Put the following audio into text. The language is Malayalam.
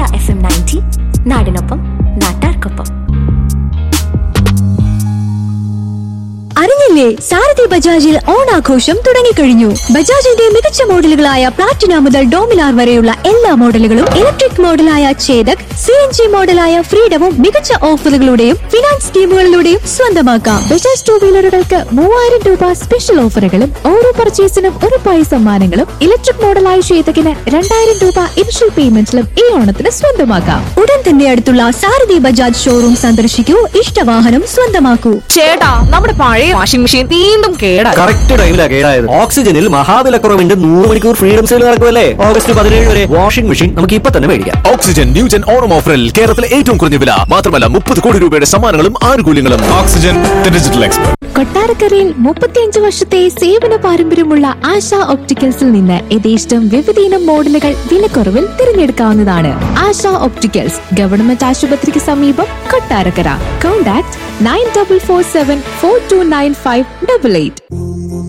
FM 90 നാടിനൊപ്പം നാട്ടാർക്കൊപ്പം. അറിഞ്ഞില്ലേ, സാരഥി ബജാജിൽ ഓണാഘോഷം തുടങ്ങിക്കഴിഞ്ഞു. ബജാജിന്റെ മികച്ച മോഡലുകളായ പ്ലാറ്റിന മുതൽ ഡോമിനാർ വരെയുള്ള എല്ലാ മോഡലുകളും, ഇലക്ട്രിക് മോഡലായ ചേതക്, CNG മോഡലായ ഫ്രീഡവും മികച്ച ഓഫറുകളുടെയും ഫിനാൻസ് സ്കീമുകളിലൂടെയും സ്വന്തമാക്കാം. ബജാജ് ടൂ വീലറുകൾക്ക് 3000 രൂപ സ്പെഷ്യൽ ഓഫറുകളും ഓരോ പർച്ചേസിനും ഉറപ്പായ സമ്മാനങ്ങളും, ഇലക്ട്രിക് മോഡലായ ചേതകിന് 2000 രൂപ ഇനിഷ്യൽ പേയ്മെന്റിലും ഈ ഓണത്തിന് സ്വന്തമാക്കാം. ഉടൻ തന്നെ അടുത്തുള്ള സാരഥി ബജാജ് ഷോറൂം സന്ദർശിക്കൂ, ഇഷ്ടവാഹനം സ്വന്തമാക്കൂ. ചേട്ടാ, നമ്മുടെ പഴയ വാഷിംഗ് മെഷീൻ വീണ്ടും കേടായി. കറക്റ്റ് ടൈമിലാ കേടായത്. ഓക്സിജനിൽ മഹാവിലക്കുറവിന്റെ 100 മണിക്കൂർ ഫ്രീഡം സെയിൽ നടക്കുമല്ലേ? ഓഗസ്റ്റ് 17 വരെ വാഷിംഗ് മെഷീൻ നമുക്ക് ഇപ്പൊ തന്നെ മേടിക്കാം. ഓക്സിജൻ ന്യൂജൻ ഓണം ഓഫറിൽ കേരളത്തിലെ ഏറ്റവും കുറഞ്ഞ വില മാത്രമല്ല 30 കോടി രൂപയുടെ സമ്മാനങ്ങളും ആനുകൂല്യങ്ങളും. Oxygen digital expert. കൊട്ടാരക്കരയിൽ 35 വർഷത്തെ സേവന പാരമ്പര്യമുള്ള ആശ ഒപ്റ്റിക്കൽസിൽ നിന്ന് യഥേഷ്ടം വിവിധയിനം മോഡലുകൾ വിലക്കുറവിൽ തിരഞ്ഞെടുക്കാവുന്നതാണ്. ആശ ഒപ്റ്റിക്കൽസ്, ഗവൺമെന്റ് ആശുപത്രിക്ക് സമീപം, കൊട്ടാരക്കര. കോൺടാക്ട് 9447429588.